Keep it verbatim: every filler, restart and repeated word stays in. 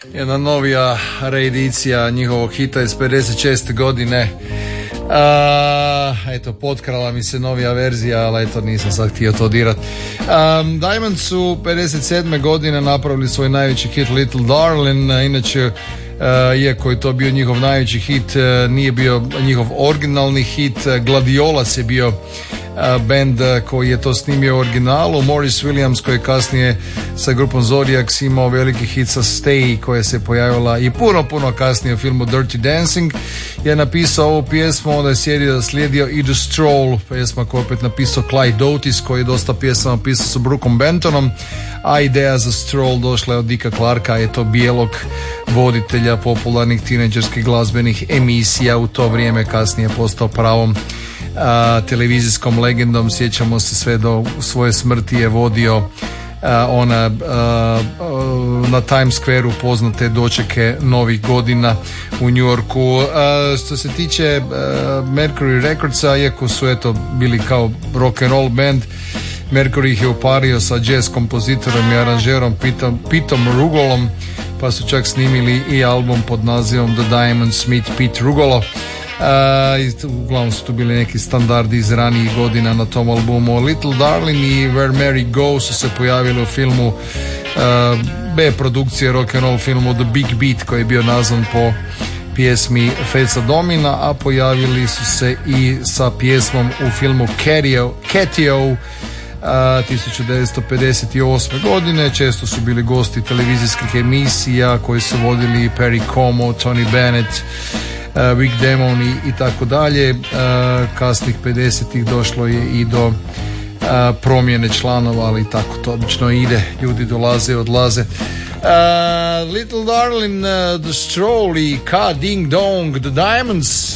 jedna novija reedicija njihovog hita iz pedeset šeste godine. A, eto, potkrala mi se novija verzija, ali eto, nisam sad htio to dirat. Um, Diamond su pedeset sedme godine napravili svoj najveći hit Little Darling, inače uh, iako je to bio njihov najveći hit, uh, nije bio njihov originalni hit. Gladiolas je bio Uh, band uh, koji je to snimio u originalu. Maurice Williams, koji je kasnije sa grupom Zodiacs imao veliki hit sa Stay, koja se pojavila i puno puno kasnije u filmu Dirty Dancing, je napisao ovu pjesmu. Onda je slijedio, slijedio i The Stroll, pjesma koju opet napisao Clyde Otis, koji je dosta pjesama pisao sa Brookom Bentonom, a ideja za Stroll došla je od Dicka Clarka, je to bijelog voditelja popularnih tinejdžerskih glazbenih emisija u to vrijeme, kasnije postao pravom a, televizijskom legendom. Sjećamo se, sve do svoje smrti je vodio a, ona a, a, na Times Squareu poznate dočeke novih godina u New Yorku. A, što se tiče a, Mercury Recordsa, iako su eto bili kao rock and roll band, Mercury ih je upario sa jazz kompozitorom i aranžerom Pitom, Pitom Rugolom, pa su čak snimili i album pod nazivom The Diamond Smith Pete Rugolo. Uh, uglavnom su tu bili neki standardi iz ranijih godina na tom albumu. Little Darling i Where Mary Goes su se pojavili u filmu uh, B produkcije rock and roll filmu The Big Beat, koji je bio nazvan po pjesmi Fats Domina, a pojavili su se i sa pjesmom u filmu Catio Uh, tisuću devetsto pedeset osme godine. Često su bili gosti televizijskih emisija koji su vodili Perry Como, Tony Bennett, uh, Vic Damone i, i tako dalje. Uh, kasnih pedesetih došlo je i do uh, promjene članova, ali tako to obično ide, ljudi dolaze i odlaze. Uh, Little Darling, uh, The Stroll i Ka Ding Dong, The Diamonds.